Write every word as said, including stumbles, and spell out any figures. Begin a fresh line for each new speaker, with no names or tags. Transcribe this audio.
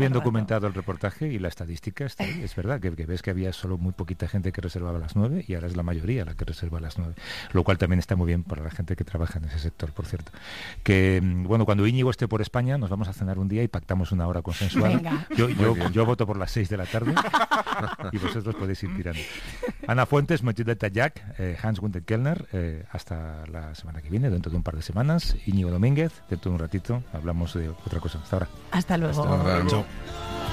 bien documentado el reportaje y la estadística está ahí. Es verdad que, que ves que había solo muy poquita gente que reservaba a las nueve y ahora es la mayoría la que reserva a las nueve. Lo cual también está muy bien para la gente que trabaja en ese sector, por cierto. Que, bueno, cuando Íñigo esté por España nos vamos a cenar un día y pactamos una hora consensuada.
Venga.
Yo, yo, yo voto por las seis de la tarde y vosotros podéis ir tirando. Ana Fuentes, Mochideta Jack, eh, Hans Gunther Kellner, eh, hasta la semana que viene, dentro de un par de semanas. Íñigo Domínguez, dentro de un ratito hablamos de otra cosa. Hasta ahora.
Hasta luego.
Hasta luego.
Chao.